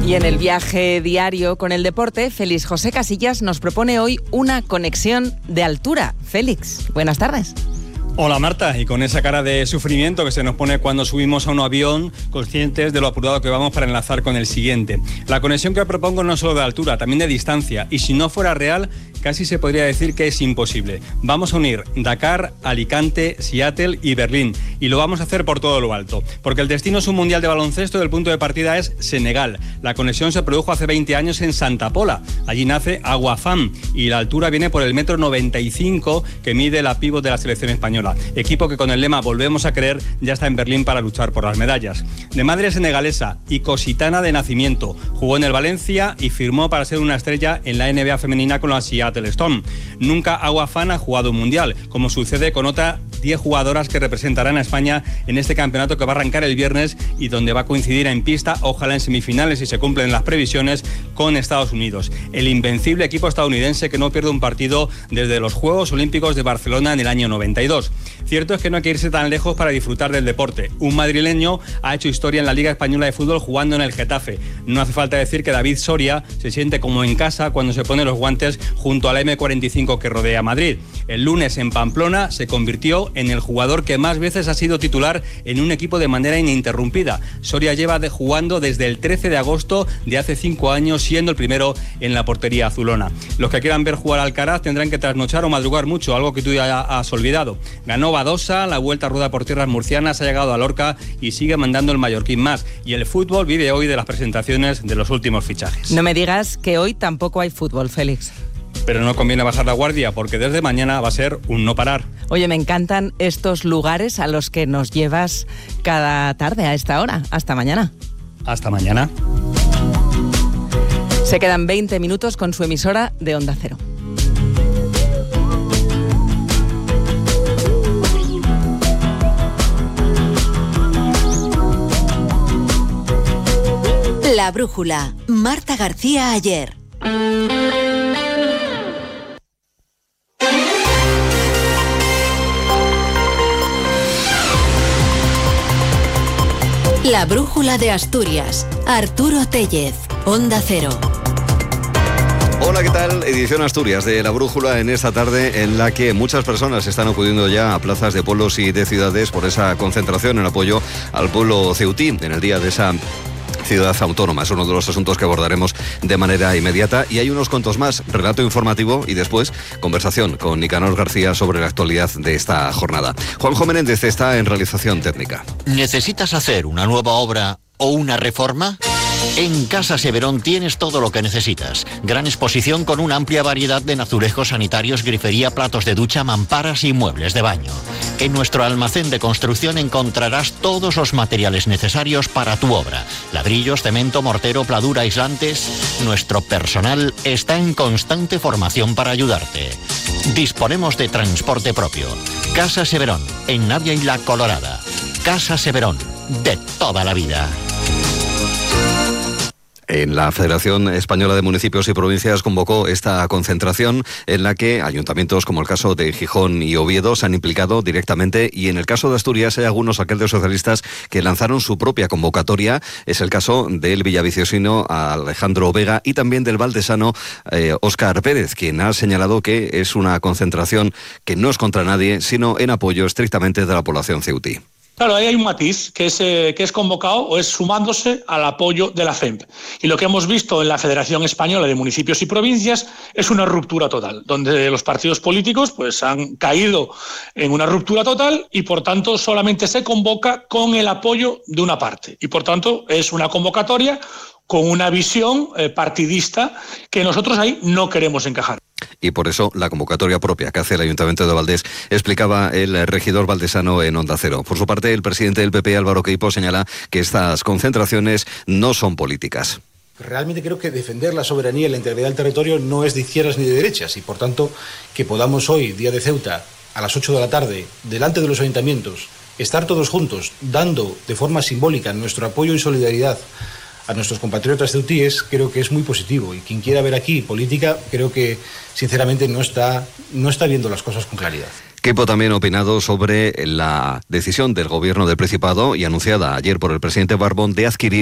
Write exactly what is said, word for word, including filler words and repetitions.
Y en el viaje diario con el deporte, Félix José Casillas nos propone hoy una conexión de altura. Félix, buenas tardes. Hola Marta, y con esa cara de sufrimiento que se nos pone cuando subimos a un avión, conscientes de lo apurado que vamos para enlazar con el siguiente. La conexión que propongo no es solo de altura, también de distancia, y si no fuera real, casi se podría decir que es imposible. Vamos a unir Dakar, Alicante, Seattle y Berlín, y lo vamos a hacer por todo lo alto, porque el destino es un mundial de baloncesto y el punto de partida es Senegal. La conexión se produjo hace veinte años en Santa Pola, allí nace Aguafam, y la altura viene por el metro noventa y cinco que mide la pívot de la selección española. Equipo que con el lema Volvemos a creer ya está en Berlín para luchar por las medallas. De madre senegalesa y cositana de nacimiento, jugó en el Valencia y firmó para ser una estrella en la N B A femenina con la Seattle Storm. Nunca Aguafam ha jugado un mundial, como sucede con otras diez jugadoras que representarán a España en este campeonato que va a arrancar el viernes y donde va a coincidir en pista, ojalá en semifinales si se cumplen las previsiones, con Estados Unidos. El invencible equipo estadounidense que no pierde un partido desde los Juegos Olímpicos de Barcelona en el año noventa y dos. Cierto es que no hay que irse tan lejos para disfrutar del deporte. Un madrileño ha hecho historia en la Liga Española de Fútbol jugando en el Getafe. No hace falta decir que David Soria se siente como en casa cuando se pone los guantes junto a la eme cuarenta y cinco que rodea Madrid. El lunes en Pamplona se convirtió en el jugador que más veces ha sido titular en un equipo de manera ininterrumpida. Soria lleva de jugando desde el trece de agosto de hace cinco años, siendo el primero en la portería azulona. Los que quieran ver jugar al Alcaraz tendrán que trasnochar o madrugar mucho, algo que tú ya has olvidado. Ganó Badosa, la Vuelta a Rueda por tierras murcianas, ha llegado a Lorca y sigue mandando el mallorquín más. Y el fútbol vive hoy de las presentaciones de los últimos fichajes. No me digas que hoy tampoco hay fútbol, Félix. Pero no conviene bajar la guardia porque desde mañana va a ser un no parar. Oye, me encantan estos lugares a los que nos llevas cada tarde a esta hora. Hasta mañana. Hasta mañana. Se quedan veinte minutos con su emisora de Onda Cero. La brújula. Marta García Ayer. La brújula de Asturias. Arturo Tellez, Onda Cero. Hola, ¿qué tal? Edición Asturias de La Brújula en esta tarde en la que muchas personas están acudiendo ya a plazas de pueblos y de ciudades por esa concentración en apoyo al pueblo ceutí en el día de esa ciudad autónoma. Es uno de los asuntos que abordaremos de manera inmediata y hay unos cuantos más. Relato informativo y después conversación con Nicanor García sobre la actualidad de esta jornada. Juanjo Menéndez está en realización técnica. ¿Necesitas hacer una nueva obra o una reforma? En Casa Severón tienes todo lo que necesitas. Gran exposición con una amplia variedad de azulejos sanitarios, grifería, platos de ducha, mamparas y muebles de baño. En nuestro almacén de construcción encontrarás todos los materiales necesarios para tu obra. Ladrillos, cemento, mortero, pladura, aislantes. Nuestro personal está en constante formación para ayudarte. Disponemos de transporte propio. Casa Severón, en Navia y La Colorada. Casa Severón, de toda la vida. En la Federación Española de Municipios y Provincias convocó esta concentración en la que ayuntamientos como el caso de Gijón y Oviedo se han implicado directamente y en el caso de Asturias hay algunos alcaldes socialistas que lanzaron su propia convocatoria. Es el caso del villaviciosino Alejandro Vega y también del valdesano eh, Óscar Pérez, quien ha señalado que es una concentración que no es contra nadie, sino en apoyo estrictamente de la población ceutí. Claro, ahí hay un matiz, que es, eh, que es convocado o es sumándose al apoyo de la F E M P. Y lo que hemos visto en la Federación Española de Municipios y Provincias es una ruptura total, donde los partidos políticos pues, han caído en una ruptura total y, por tanto, solamente se convoca con el apoyo de una parte. Y, por tanto, es una convocatoria con una visión eh, partidista que nosotros ahí no queremos encajar. Y por eso la convocatoria propia que hace el Ayuntamiento de Valdés, explicaba el regidor valdesano en Onda Cero. Por su parte, el presidente del P P, Álvaro Queipo, señala que estas concentraciones no son políticas. Realmente creo que defender la soberanía y la integridad del territorio no es de izquierdas ni de derechas y, por tanto, que podamos hoy, día de Ceuta, a las ocho de la tarde, delante de los ayuntamientos, estar todos juntos, dando de forma simbólica nuestro apoyo y solidaridad a nuestros compatriotas ceutíes, creo que es muy positivo. Y quien quiera ver aquí política, creo que sinceramente no está, no está viendo las cosas con claridad. Queipo también ha opinado sobre la decisión del Gobierno del Principado y anunciada ayer por el presidente Barbón de adquirir